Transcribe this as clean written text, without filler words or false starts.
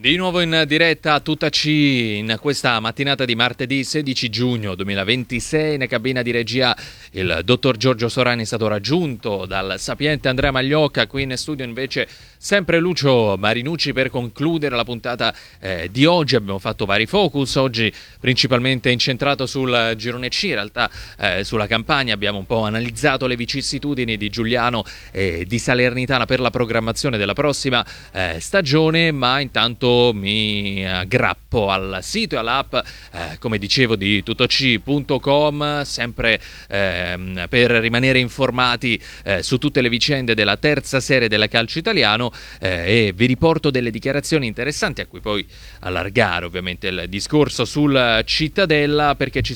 Di nuovo in diretta a tutta C in questa mattinata di martedì 16 giugno 2026. In cabina di regia il dottor Giorgio Sorani è stato raggiunto dal sapiente Andrea Magliocca. Qui in studio invece sempre Lucio Marinucci per concludere la puntata di oggi. Abbiamo fatto vari focus, oggi principalmente incentrato sul girone C, in realtà sulla Campania. Abbiamo un po' analizzato le vicissitudini di Giuliano e di Salernitana per la programmazione della prossima stagione, ma intanto mi aggrappo al sito e all'app, come dicevo, di tuttoc.com, sempre per rimanere informati su tutte le vicende della terza serie del calcio italiano, e vi riporto delle dichiarazioni interessanti a cui poi allargare ovviamente il discorso sul Cittadella, perché ci